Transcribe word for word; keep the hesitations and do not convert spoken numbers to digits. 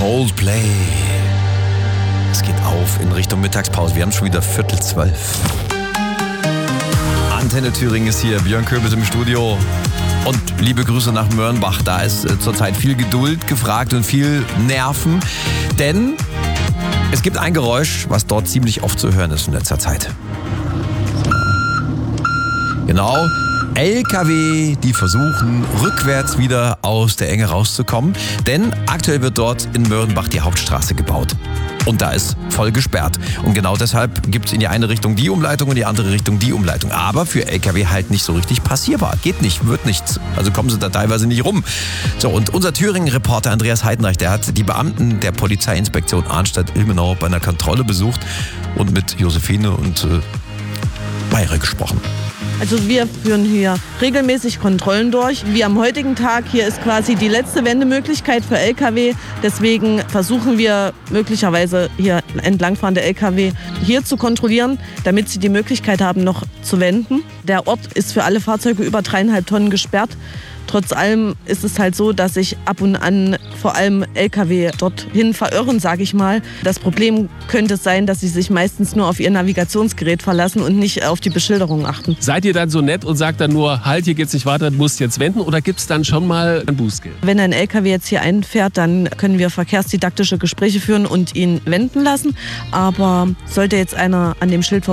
Coldplay. Es geht auf in Richtung Mittagspause. Wir haben schon wieder Viertel zwölf. Antenne Thüringen ist hier, Björn Köbis im Studio. Und liebe Grüße nach Mörnbach. Da ist äh, zurzeit viel Geduld gefragt und viel Nerven. Denn es gibt ein Geräusch, was dort ziemlich oft zu hören ist in letzter Zeit. Genau, L K W, die versuchen, rückwärts wieder aus der Enge rauszukommen. Denn aktuell wird dort in Mörnbach die Hauptstraße gebaut. Und da ist voll gesperrt. Und genau deshalb gibt es in die eine Richtung die Umleitung und in die andere Richtung die Umleitung. Aber für L K W halt nicht so richtig passierbar. Geht nicht, wird nichts. Also kommen sie da teilweise nicht rum. So, und unser Thüringen-Reporter Andreas Heidenreich, der hat die Beamten der Polizeiinspektion Arnstadt-Ilmenau bei einer Kontrolle besucht und mit Josephine und äh, Bayre gesprochen. Also wir führen hier regelmäßig Kontrollen durch. Wie am heutigen Tag, hier ist quasi die letzte Wendemöglichkeit für L K W. Deswegen versuchen wir möglicherweise hier entlangfahrende L K W hier zu kontrollieren, damit sie die Möglichkeit haben, noch zu wenden. Der Ort ist für alle Fahrzeuge über dreieinhalb Tonnen gesperrt. Trotz allem ist es halt so, dass sich ab und an vor allem L K W dorthin verirren, sage ich mal. Das Problem könnte sein, dass sie sich meistens nur auf ihr Navigationsgerät verlassen und nicht auf die Beschilderung achten. Seid ihr dann so nett und sagt dann nur, halt, hier geht's nicht weiter, du musst jetzt wenden? Oder gibt es dann schon mal ein Bußgeld? Wenn ein L K W jetzt hier einfährt, dann können wir verkehrsdidaktische Gespräche führen und ihn wenden lassen. Aber sollte jetzt einer an dem Schild